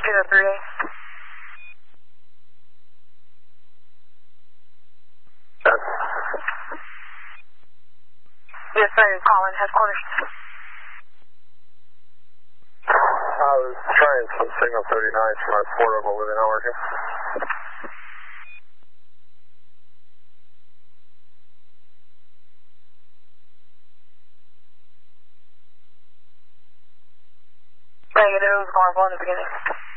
203. Yes, sir. Calling headquarters. I was trying some signal 39 for my portable with an hour here. Negative, going on in the beginning.